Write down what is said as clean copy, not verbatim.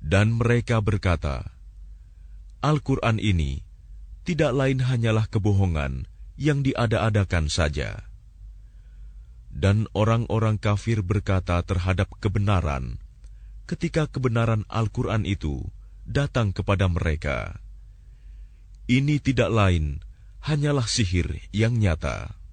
Dan mereka berkata, Al-Quran ini tidak lain hanyalah kebohongan yang diada-adakan saja. Dan orang-orang kafir berkata terhadap kebenaran ketika kebenaran Al-Quran itu datang kepada mereka, ini tidak lain hanyalah sihir yang nyata.